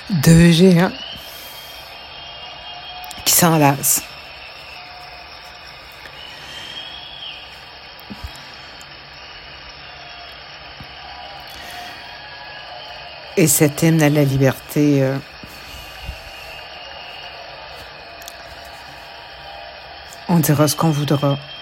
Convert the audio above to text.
Deux géants qui s'enlacent. Et cet hymne à la liberté on dira ce qu'on voudra.